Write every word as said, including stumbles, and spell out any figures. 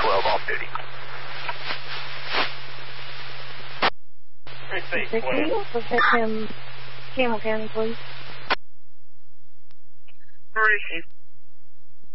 twelve off duty. Can you also take him Camel County, please? Where is he?